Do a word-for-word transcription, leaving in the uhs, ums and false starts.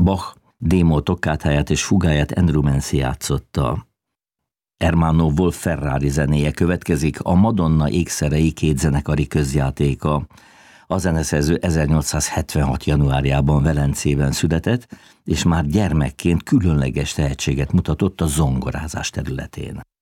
Bach D-moll tockátáját és fugáját Andrew Mancy játszotta. Ermanno Wolf Ferrari zenéje következik, a Madonna ékszerei két zenekari közjátéka. A zeneszerző ezernyolcszázhetvenhat. januárjában Velencében született, és már gyermekként különleges tehetséget mutatott a zongorázás területén.